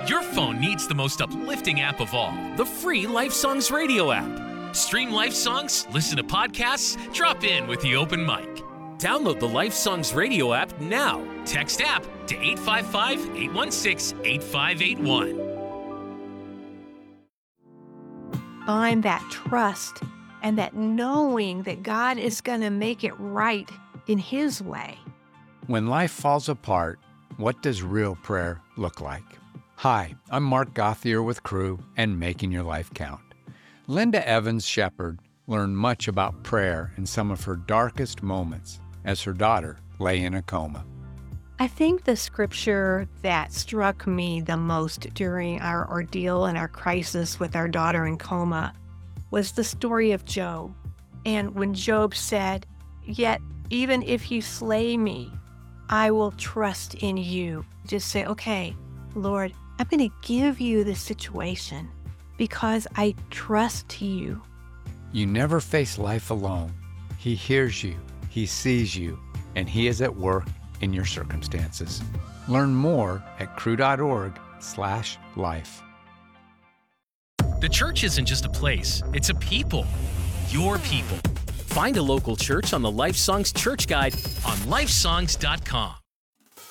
Your phone needs the most uplifting app of all, the free Life Songs radio app. Stream Life Songs, listen to podcasts, drop in with the open mic. Download the Life Songs radio app now. Text app to 855-816-8581. Find that trust and that knowing that God is going to make it right in His way. When life falls apart, what does real prayer look like? Hi, I'm Mark Gauthier with Cru and Making Your Life Count. Linda Evans Shepherd learned much about prayer in some of her darkest moments as her daughter lay in a coma. I think the scripture that struck me the most during our ordeal and our crisis with our daughter in coma was the story of Job. And when Job said, "Yet even if you slay me, I will trust in you." Just say, okay, Lord, I'm going to give you the situation because I trust you. You never face life alone. He hears you, He sees you, and He is at work in your circumstances. Learn more at cru.org/life. The church isn't just a place, it's a people. Your people. Find a local church on the Life Songs Church Guide on lifesongs.com.